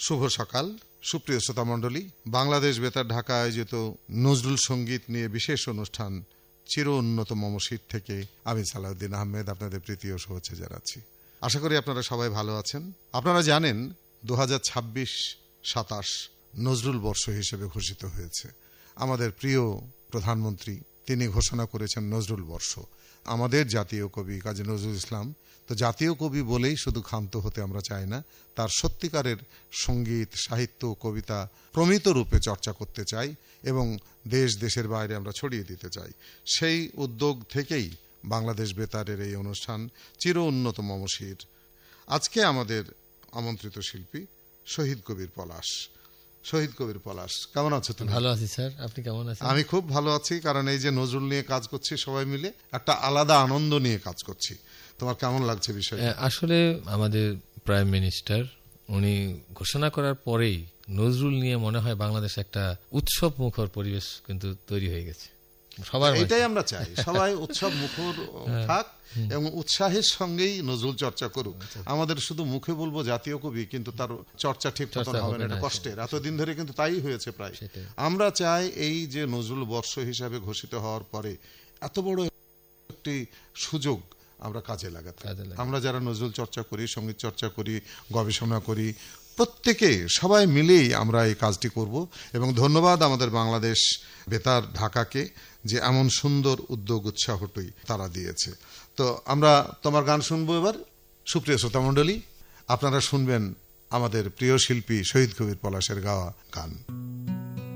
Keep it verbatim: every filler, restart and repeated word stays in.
শুভ সকাল সুপ্রিয় শ্রোতা মণ্ডলী, বাংলাদেশ বেতার ঢাকা আয়োজিত নজরুল সঙ্গীত নিয়ে বিশেষ অনুষ্ঠান চির উন্নত মমশির থেকে আমি সালাউদ্দিন আহমেদ আপনাদের প্রীতি ও শুভেচ্ছা জানাচ্ছি। আশা করি আপনারা সবাই ভালো আছেন। আপনারা জানেন দু হাজার ছাব্বিশ সাতাশ নজরুল বর্ষ হিসেবে ঘোষিত হয়েছে। আমাদের প্রিয় প্রধানমন্ত্রী তিনি ঘোষণা করেছেন নজরুল বর্ষ। আমাদের জাতীয় কবি কাজী নজরুল ইসলাম তো জাতীয় কবি বলেই শুধু ক্ষান্ত হতে আমরা চাই না, তার সত্যিকারের সঙ্গীত সাহিত্য কবিতা প্রমিত রূপে চর্চা করতে চাই এবং দেশ দেশের বাইরে আমরা ছড়িয়ে দিতে চাই। সেই উদ্যোগ থেকেই বাংলাদেশ বেতারের এই অনুষ্ঠান চির উন্নত মমশির। আজকে আমাদের আমন্ত্রিত শিল্পী শহীদ কবির পলাশ। শহীদ কবির পলাশ, কেমন আছো তুমি? ভালো আছি স্যার, আপনি কেমন আছেন? আমি খুব ভালো আছি, কারণ এই যে নজরুল নিয়ে কাজ করছি সবাই মিলে একটা আলাদা আনন্দ নিয়ে কাজ করছি। তোমার কেমন লাগছে বিষয়টা? আসলে আমাদের প্রাইম মিনিস্টার উনি ঘোষণা করার পরেই নজরুল নিয়ে মনে হয় বাংলাদেশে একটা উৎসব মুখর পরিবেশ কিন্তু তৈরি হয়ে গেছে সবার। এটাই আমরা চাই, সবাই উৎসব মুখর থাক এবং উৎসাহের সঙ্গেই নজরুল চর্চা করুক। আমাদের শুধু মুখে বলবো জাতীয় কবি, কিন্তু তার চর্চা ঠিক মতন হবে না, এটা কষ্টের। এতদিন ধরে কিন্তু তাই হয়েছে প্রায়। আমরা চাই এই যে নজরুল বর্ষ হিসাবে ঘোষিত হওয়ার পরে এত বড় একটি সুযোগ আমরা কাজে লাগাতে। আমরা যারা নজরুল চর্চা করি, সঙ্গীত চর্চা করি, গবেষণা করি, প্রত্যেকে সবাই মিলেই আমরা এই কাজটি করব। এবং ধন্যবাদ আমাদের বাংলাদেশ বেতার ঢাকাকে যে এমন সুন্দর উদ্যোগ উৎসাহটই তারা দিয়েছে। তো আমরা তোমার গান শুনবো এবার। সুপ্রিয় শ্রোতা মণ্ডলী, আপনারা শুনবেন আমাদের প্রিয় শিল্পী শহীদ কবির পলাশের গাওয়া গান।